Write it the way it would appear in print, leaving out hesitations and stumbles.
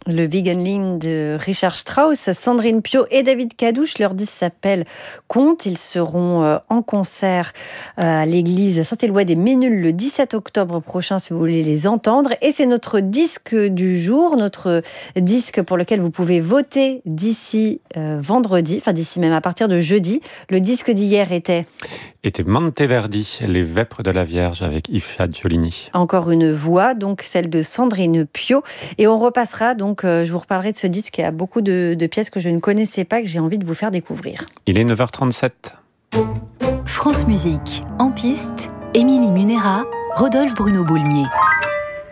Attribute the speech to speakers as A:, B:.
A: Le Wiegenlied de Richard Strauss, Sandrine Piau et David Cadouche. Leur disque s'appelle Conte. Ils seront en concert à l'église Saint-Éloi des Ménules le 17 octobre prochain si vous voulez les entendre. Et c'est notre disque du jour, notre disque pour lequel vous pouvez voter d'ici vendredi, enfin d'ici même à partir de jeudi. Le disque d'hier était
B: Monteverdi, Les Vêpres de la Vierge avec Yves Fagiolini.
A: Encore une voix, donc celle de Sandrine Piau. Et on repassera, donc je vous reparlerai de ce disque. Il y a beaucoup de pièces que je ne connaissais pas, que j'ai envie de vous faire découvrir.
B: Il est 9h37.
C: France Musique, en piste, Émilie Munera, Rodolphe Bruno Boulmier.